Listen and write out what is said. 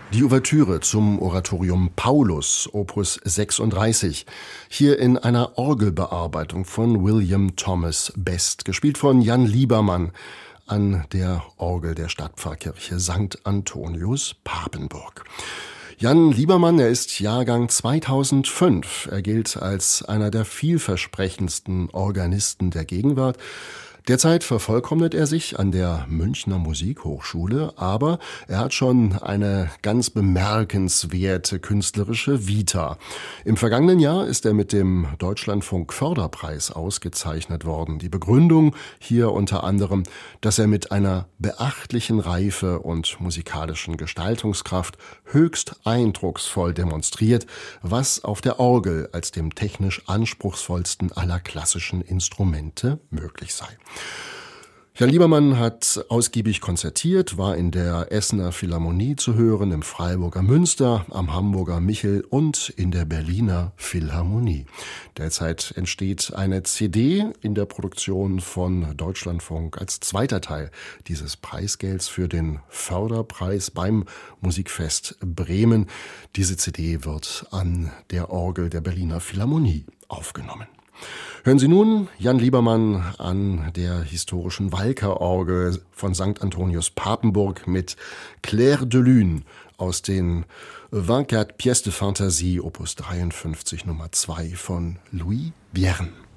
Die Ouvertüre zum Oratorium Paulus, Opus 36, hier in einer Orgelbearbeitung von William Thomas Best, gespielt von Jan Liebermann an der Orgel der Stadtpfarrkirche St. Antonius Papenburg. Jan Liebermann, er ist Jahrgang 2005. Er gilt als einer der vielversprechendsten Organisten der Gegenwart. Derzeit vervollkommnet er sich an der Münchner Musikhochschule, aber er hat schon eine ganz bemerkenswerte künstlerische Vita. Im vergangenen Jahr ist er mit dem Deutschlandfunk Förderpreis ausgezeichnet worden. Die Begründung hier unter anderem, dass er mit einer beachtlichen Reife und musikalischen Gestaltungskraft höchst eindrucksvoll demonstriert, was auf der Orgel als dem technisch anspruchsvollsten aller klassischen Instrumente möglich sei. Jan Liebermann hat ausgiebig konzertiert, war in der Essener Philharmonie zu hören, im Freiburger Münster, am Hamburger Michel und in der Berliner Philharmonie. Derzeit entsteht eine CD in der Produktion von Deutschlandfunk als zweiter Teil dieses Preisgelds für den Förderpreis beim Musikfest Bremen. Diese CD wird an der Orgel der Berliner Philharmonie aufgenommen. Hören Sie nun Jan Liebermann an der historischen Walker-Orgel von St. Antonius Papenburg mit Clair de Lune aus den 24 Pièces de Fantasie, Opus 53 Nummer 2 von Louis Vierne.